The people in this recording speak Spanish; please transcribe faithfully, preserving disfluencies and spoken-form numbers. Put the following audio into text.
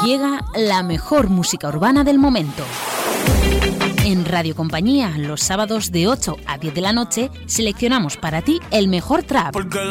Llega la mejor música urbana del momento. En Radio Compañía, los sábados de ocho a diez de la noche, seleccionamos para ti el mejor trap.